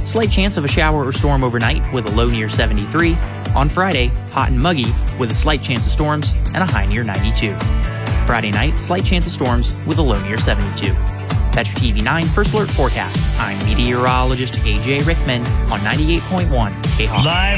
slight chance of a shower or storm overnight with a low near 73. On Friday, hot and muggy with a slight chance of storms and a high near 92. Friday night, slight chance of storms with a low near 72. Petro TV 9 First Alert Forecast. I'm meteorologist AJ Rickman on 98.1 KHOF. Live